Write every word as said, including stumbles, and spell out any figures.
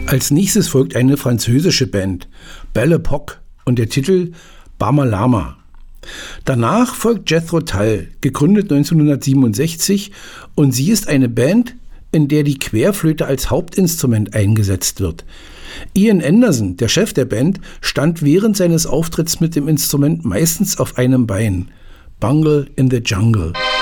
Als nächstes folgt eine französische Band, Belle Époque, und der Titel Bama Lama. Danach folgt Jethro Tull, gegründet neunzehnhundertsiebenundsechzig, und sie ist eine Band, in der die Querflöte als Hauptinstrument eingesetzt wird. Ian Anderson, der Chef der Band, stand während seines Auftritts mit dem Instrument meistens auf einem Bein. Bungle in the Jungle.